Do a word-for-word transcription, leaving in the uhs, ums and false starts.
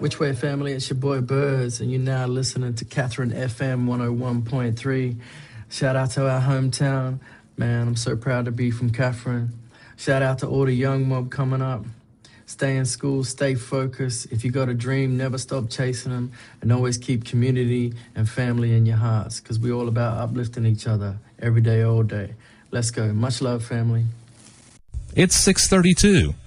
Which way, family? It's your boy Birds, and you're now listening to Catherine F M one oh one point three. Shout out to our hometown. Man, I'm so proud to be from Catherine. Shout out to all the young mob coming up. Stay in school, stay focused. If you got a dream, never stop chasing them, and always keep community and family in your hearts, because we're all about uplifting each other every day, all day. Let's go. Much love, family. It's six thirty-two.